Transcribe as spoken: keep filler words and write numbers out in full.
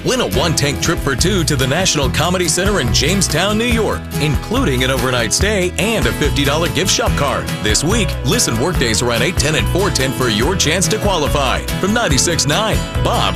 Win a one-tank trip for two to the National Comedy Center in Jamestown, New York, including an overnight stay and a fifty dollars gift shop card. This week, listen weekdays around eight ten and four ten for your chance to qualify. From ninety-six point nine, Bob